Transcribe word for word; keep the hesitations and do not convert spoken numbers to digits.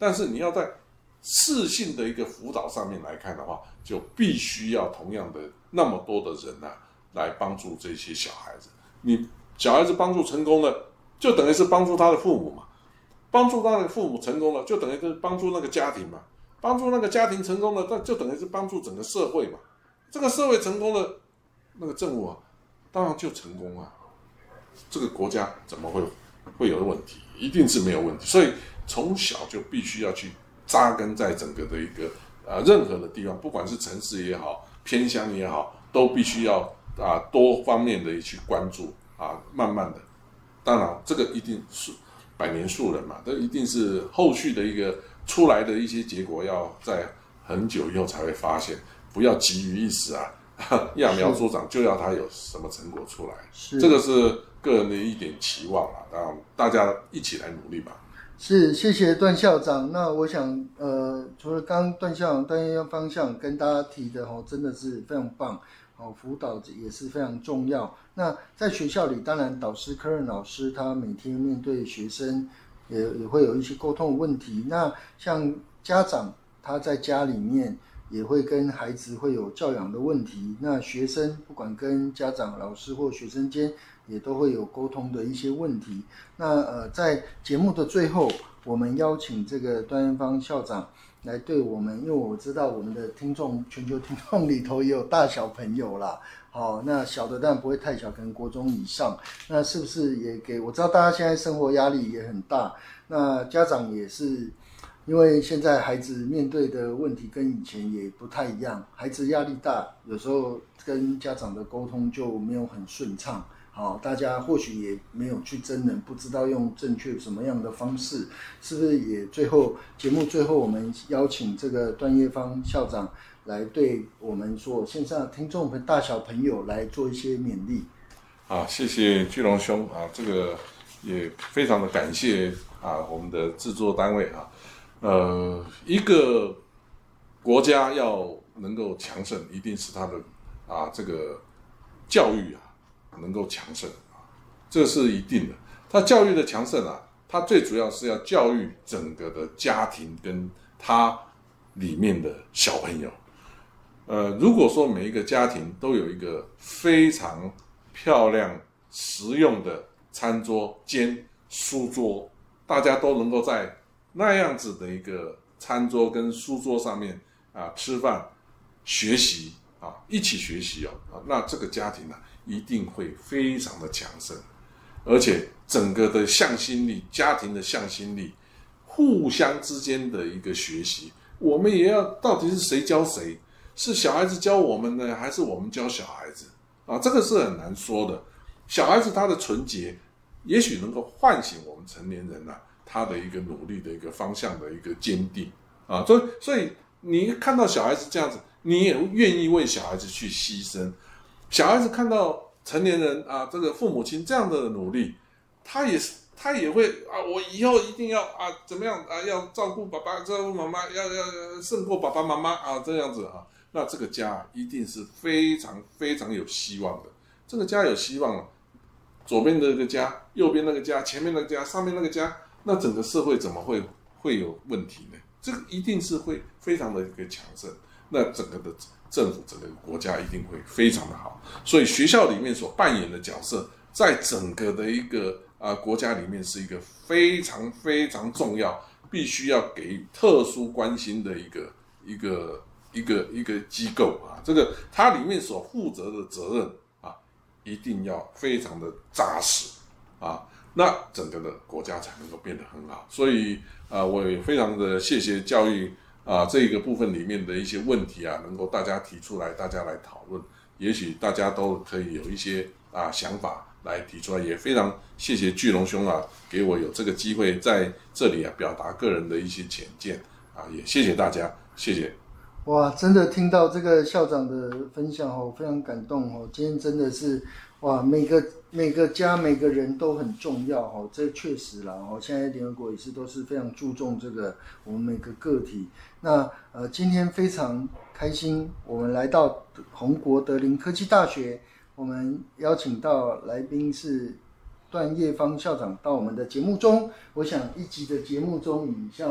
但是你要在适性的一个辅导上面来看的话，就必须要同样的那么多的人啊，来帮助这些小孩子。你小孩子帮助成功了，就等于是帮助他的父母嘛，帮助他的父母成功了，就等于是帮助那个家庭嘛，帮助那个家庭成功了，那就等于是帮助整个社会嘛。这个社会成功了，那个政府啊，当然就成功啊。这个国家怎么会会有问题？一定是没有问题。所以从小就必须要去扎根在整个的一个呃任何的地方，不管是城市也好，偏乡也好，都必须要啊多方面的去关注啊，慢慢的。当然，这个一定是百年树人嘛，这一定是后续的一个出来的一些结果，要在很久以后才会发现，不要急于一时啊。揠苗助长，就要他有什么成果出来，这个是个人的一点期望啊，让大家一起来努力吧。 是，谢谢段校长。那我想，呃，除了刚刚段校长单一方向跟大家提的哦，真的是非常棒哦，辅导也是非常重要。那在学校里，当然导师、科任老师他每天面对学生也也会有一些沟通的问题。那像家长他在家里面也会跟孩子会有教养的问题，那学生不管跟家长、老师或学生间也都会有沟通的一些问题。那呃，在节目的最后，我们邀请这个段彦芳校长来对我们，因为我知道我们的听众，全球听众里头也有大小朋友啦，好、哦，那小的当然不会太小，可能国中以上，那是不是也给我知道大家现在生活压力也很大，那家长也是。因为现在孩子面对的问题跟以前也不太一样，孩子压力大，有时候跟家长的沟通就没有很顺畅。好，大家或许也没有去真人，不知道用正确什么样的方式，是不是也最后节目最后我们邀请这个段彦芳校长来对我们所线上的听众和大小朋友来做一些勉励。 啊，谢谢巨龙兄啊，这个也非常的感谢啊我们的制作单位啊。呃，一个国家要能够强盛，一定是它的啊这个教育啊能够强盛啊，这是一定的。它教育的强盛啊，它最主要是要教育整个的家庭跟它里面的小朋友。呃，如果说每一个家庭都有一个非常漂亮、实用的餐桌兼书桌，大家都能够在那样子的一个餐桌跟书桌上面啊吃饭、学习啊，一起学习哦啊，那这个家庭呢、啊、一定会非常的强盛，而且整个的向心力、家庭的向心力、互相之间的一个学习，我们也要到底是谁教谁？是小孩子教我们呢，还是我们教小孩子啊？这个是很难说的。小孩子他的纯洁，也许能够唤醒我们成年人啊。他的一个努力的一个方向的一个坚定啊，所以所以你看到小孩子这样子，你也愿意为小孩子去牺牲。小孩子看到成年人啊，这个父母亲这样的努力，他也是他也会啊，我以后一定要啊怎么样啊，要照顾爸爸、照顾妈妈，要要胜过爸爸妈妈啊，这样子啊，那这个家一定是非常非常有希望的。这个家有希望了，左边的这个家，右边那个家，前面那个家，上面那个家。那整个社会怎么会会有问题呢？这个一定是会非常的一个强盛，那整个的政府、整个国家一定会非常的好。所以学校里面所扮演的角色，在整个的一个啊、呃、国家里面是一个非常非常重要，必须要给予特殊关心的一个一个一个一个机构啊。这个它里面所负责的责任啊，一定要非常的扎实啊。那整个的国家才能够变得很好，所以啊、呃，我也非常的谢谢教育啊、呃、这个部分里面的一些问题啊，能够大家提出来，大家来讨论，也许大家都可以有一些啊想法来提出来，也非常谢谢巨龙兄啊，给我有这个机会在这里啊表达个人的一些浅见啊，也谢谢大家，谢谢。 哇，真的听到这个校长的分享哦，非常感动哦。今天真的是哇，每个每个家每个人都很重要哦，这确实啦哦。现在联合国也是都是非常注重这个我们每个个体。那呃，今天非常开心，我们来到宏国德林科技大学，我们邀请到来宾是段彦芳校长到我们的节目中。我想一集的节目中以像